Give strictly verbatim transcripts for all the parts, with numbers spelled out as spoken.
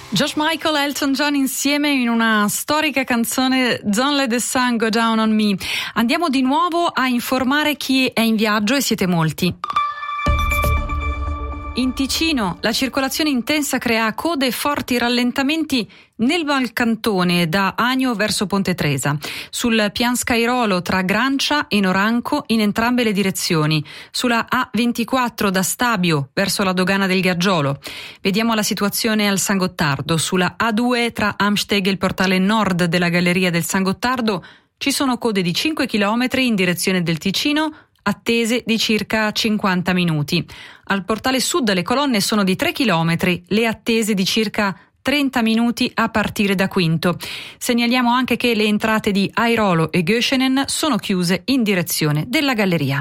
George Michael e Elton John insieme in una storica canzone Don't Let the Sun Go Down on Me. Andiamo di nuovo a informare chi è in viaggio e siete molti. In Ticino la circolazione intensa crea code e forti rallentamenti nel Valcantone da Agno verso Ponte Tresa, sul Pian Scairolo tra Grancia e Noranco in entrambe le direzioni, sulla A ventiquattro da Stabio verso la dogana del Gargiolo. Vediamo la situazione al San Gottardo, sulla A due tra Amsteg e il portale nord della Galleria del San Gottardo ci sono code di cinque chilometri in direzione del Ticino, attese di circa cinquanta minuti. Al portale sud le colonne sono di tre chilometri, le attese di circa trenta minuti a partire da Quinto. Segnaliamo anche che le entrate di Airolo e Göschenen sono chiuse in direzione della Galleria.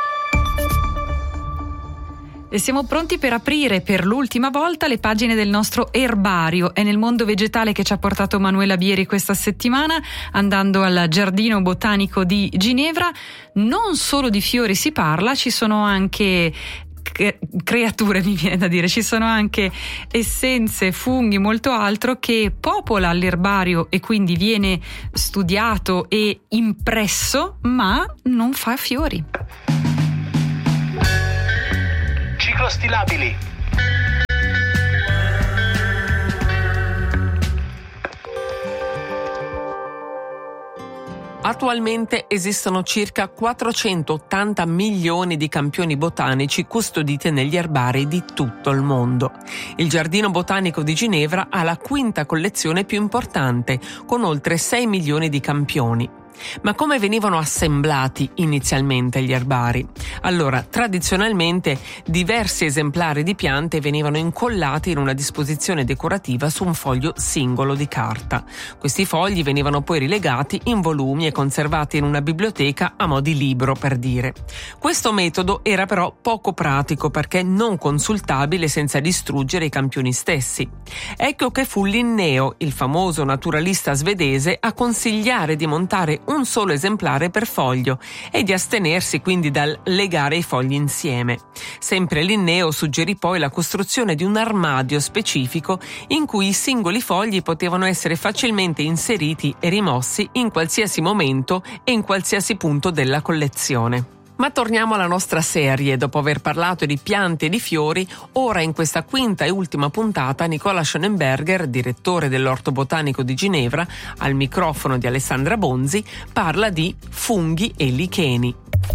E siamo pronti per aprire per l'ultima volta le pagine del nostro erbario. È nel mondo vegetale che ci ha portato Manuela Bieri questa settimana, andando al Giardino Botanico di Ginevra. Non solo di fiori si parla, ci sono anche creature, mi viene da dire, ci sono anche essenze, funghi, molto altro che popola l'erbario e quindi viene studiato e impresso, ma non fa fiori. Ciclostilabili. Attualmente esistono circa quattrocentottanta milioni di campioni botanici custoditi negli erbari di tutto il mondo. Il Giardino Botanico di Ginevra ha la quinta collezione più importante, con oltre sei milioni di campioni. Ma come venivano assemblati inizialmente gli erbari? Allora, tradizionalmente diversi esemplari di piante venivano incollati in una disposizione decorativa su un foglio singolo di carta. Questi fogli venivano poi rilegati in volumi e conservati in una biblioteca a mo' di libro, per dire. Questo metodo era però poco pratico perché non consultabile senza distruggere i campioni stessi. Ecco che fu Linneo, il famoso naturalista svedese, a consigliare di montare un solo esemplare per foglio e di astenersi quindi dal legare i fogli insieme. Sempre Linneo suggerì poi la costruzione di un armadio specifico in cui i singoli fogli potevano essere facilmente inseriti e rimossi in qualsiasi momento e in qualsiasi punto della collezione. Ma torniamo alla nostra serie. Dopo aver parlato di piante e di fiori, ora in questa quinta e ultima puntata Nicola Schönenberger, direttore dell'Orto Botanico di Ginevra, al microfono di Alessandra Bonzi, parla di funghi e licheni.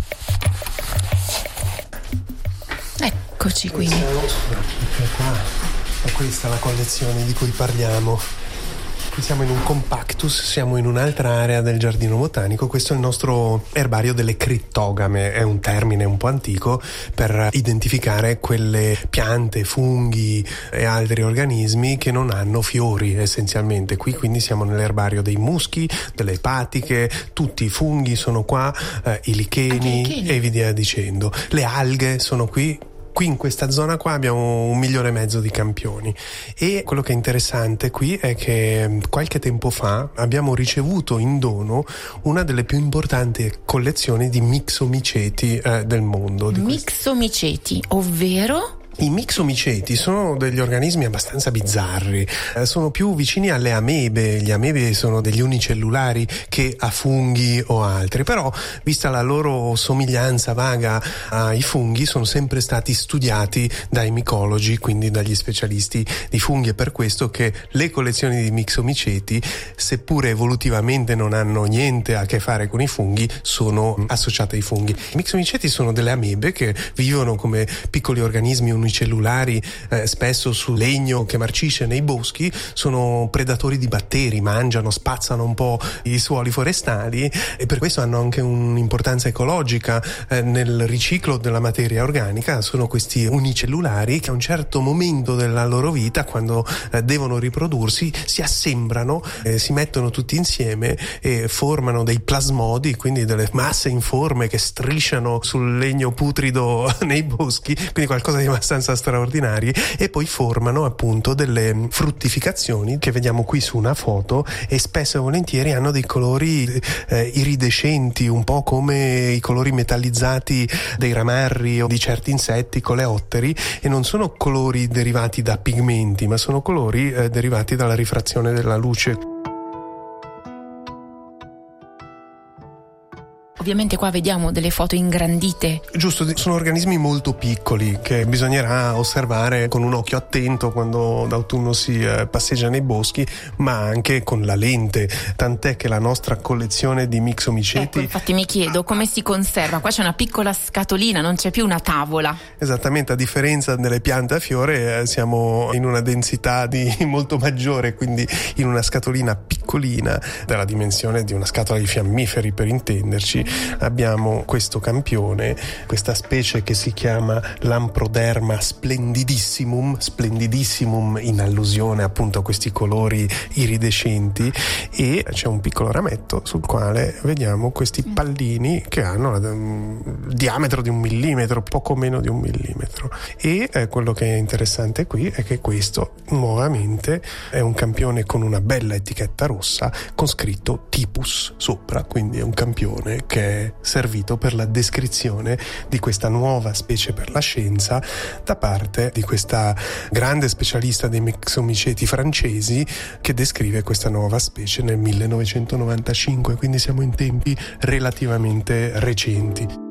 Eccoci qui. Qua, è questa la collezione di cui parliamo. Qui siamo in un compactus, siamo in un'altra area del giardino botanico. Questo è il nostro erbario delle crittogame, è un termine un po' antico per identificare quelle piante, funghi e altri organismi che non hanno fiori essenzialmente. Qui quindi siamo nell'erbario dei muschi, delle epatiche, tutti i funghi sono qua, eh, i licheni, licheni e via dicendo. Le alghe sono qui. Qui in questa zona qua abbiamo un milione e mezzo di campioni e quello che è interessante qui è che qualche tempo fa abbiamo ricevuto in dono una delle più importanti collezioni di mixomiceti eh, del mondo. Di mixomiceti, ovvero? I mixomiceti sono degli organismi abbastanza bizzarri, eh, sono più vicini alle amebe. Gli amebe sono degli unicellulari che a funghi o altri, però vista la loro somiglianza vaga ai funghi sono sempre stati studiati dai micologi, quindi dagli specialisti di funghi. È per questo che le collezioni di mixomiceti, seppure evolutivamente non hanno niente a che fare con i funghi, sono associate ai funghi. I mixomiceti sono delle amebe che vivono come piccoli organismi unicellulari, eh, spesso su legno che marcisce nei boschi, sono predatori di batteri, mangiano, spazzano un po' i suoli forestali e per questo hanno anche un'importanza ecologica eh, nel riciclo della materia organica. Sono questi unicellulari che a un certo momento della loro vita, quando eh, devono riprodursi, si assembrano, eh, si mettono tutti insieme e formano dei plasmodi, quindi delle masse informe che strisciano sul legno putrido nei boschi, quindi qualcosa di abbastanza abbastanza straordinari, e poi formano appunto delle fruttificazioni che vediamo qui su una foto, e spesso e volentieri hanno dei colori eh, iridescenti, un po' come i colori metallizzati dei ramarri o di certi insetti, coleotteri, e non sono colori derivati da pigmenti, ma sono colori eh, derivati dalla rifrazione della luce. Ovviamente qua vediamo delle foto ingrandite. Giusto, sono organismi molto piccoli che bisognerà osservare con un occhio attento quando d'autunno si eh, passeggia nei boschi, ma anche con la lente, tant'è che la nostra collezione di mixomiceti... Ecco, infatti mi chiedo come si conserva. Qua c'è una piccola scatolina, non c'è più una tavola. Esattamente, a differenza delle piante a fiore eh, siamo in una densità di molto maggiore, quindi in una scatolina piccolina, della dimensione di una scatola di fiammiferi per intenderci. Abbiamo questo campione, questa specie che si chiama Lamproderma splendidissimum, splendidissimum in allusione appunto a questi colori iridescenti, e c'è un piccolo rametto sul quale vediamo questi pallini che hanno il diametro di un millimetro, poco meno di un millimetro. E eh, quello che è interessante qui è che questo nuovamente è un campione con una bella etichetta rossa con scritto Typus sopra, quindi è un campione che è servito per la descrizione di questa nuova specie per la scienza da parte di questa grande specialista dei mixomiceti francesi, che descrive questa nuova specie nel millenovecentonovantacinque, quindi siamo in tempi relativamente recenti.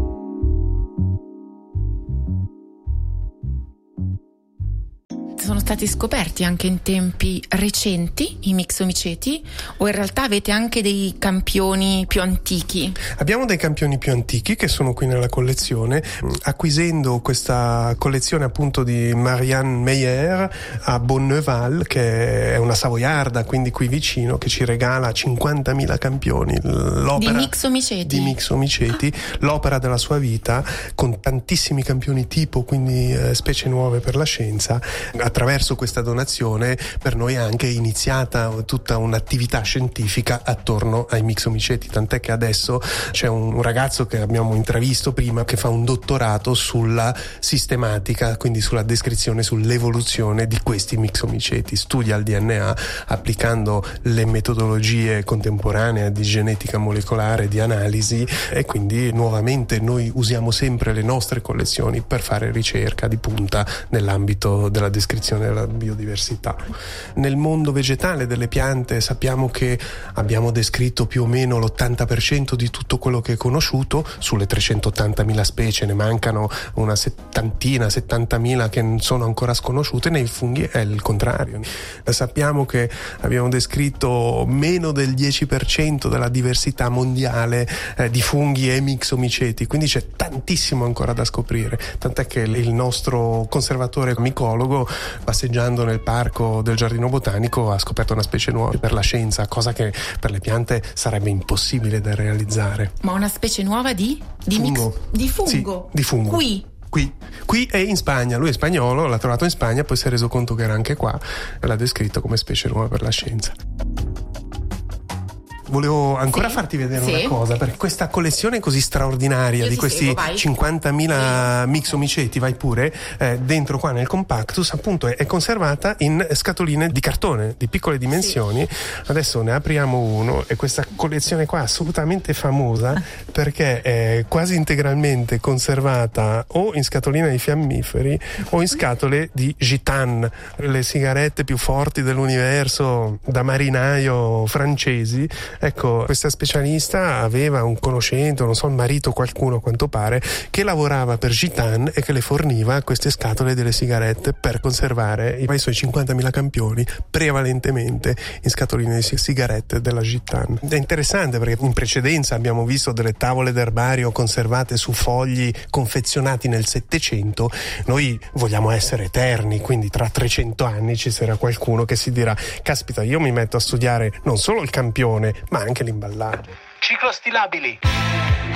Sono stati scoperti anche in tempi recenti i mixomiceti, o in realtà avete anche dei campioni più antichi? Abbiamo dei campioni più antichi che sono qui nella collezione. Acquisendo questa collezione appunto di Marianne Meyer a Bonneval, che è una savoiarda, quindi qui vicino, che ci regala cinquantamila campioni, l'opera di mixomiceti. di mixomiceti, l'opera della sua vita, con tantissimi campioni tipo, quindi eh, specie nuove per la scienza. Attraverso questa donazione per noi è anche iniziata tutta un'attività scientifica attorno ai mixomiceti, tant'è che adesso c'è un ragazzo che abbiamo intravisto prima che fa un dottorato sulla sistematica, quindi sulla descrizione, sull'evoluzione di questi mixomiceti, studia il D N A applicando le metodologie contemporanee di genetica molecolare, di analisi, e quindi nuovamente noi usiamo sempre le nostre collezioni per fare ricerca di punta nell'ambito della descrizione della biodiversità. Nel mondo vegetale delle piante sappiamo che abbiamo descritto più o meno l'ottanta per cento di tutto quello che è conosciuto. Sulle trecentottantamila specie ne mancano una settantina, settantamila che sono ancora sconosciute. Nei funghi è il contrario. Sappiamo che abbiamo descritto meno del dieci per cento della diversità mondiale eh, di funghi e mixomiceti, quindi c'è tantissimo ancora da scoprire, tant'è che il nostro conservatore micologo, passeggiando nel parco del Giardino Botanico, ha scoperto una specie nuova per la scienza, cosa che per le piante sarebbe impossibile da realizzare. Ma una specie nuova di? Di fungo. Mix, di fungo? Sì, di fungo. Qui? Qui. Qui è in Spagna, lui è spagnolo, l'ha trovato in Spagna, poi si è reso conto che era anche qua e l'ha descritto come specie nuova per la scienza. Volevo ancora sì, farti vedere sì. una cosa, perché questa collezione così straordinaria Io di questi seguo, cinquantamila sì. mixomiceti, vai pure, eh, dentro qua nel compactus appunto è, è conservata in scatoline di cartone di piccole dimensioni. Sì. Adesso ne apriamo uno, e questa collezione qua è assolutamente famosa perché è quasi integralmente conservata o in scatoline di fiammiferi o in scatole di gitane, le sigarette più forti dell'universo da marinaio francesi. Ecco, questa specialista aveva un conoscente, non so, il marito, qualcuno a quanto pare, che lavorava per Gitane e che le forniva queste scatole delle sigarette per conservare i suoi cinquantamila campioni, prevalentemente in scatoline di sigarette della Gitane. È interessante perché in precedenza abbiamo visto delle tavole d'erbario conservate su fogli confezionati nel Settecento. Noi vogliamo essere eterni, quindi tra trecento anni ci sarà qualcuno che si dirà: caspita, io mi metto a studiare non solo il campione ma anche l'imballaggio. Ciclostilabili.